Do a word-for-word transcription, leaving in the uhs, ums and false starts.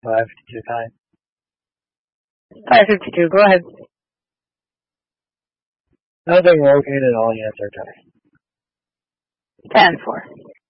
five fifty-two time. five fifty-two, go ahead. Nothing located, all units are tied. ten four.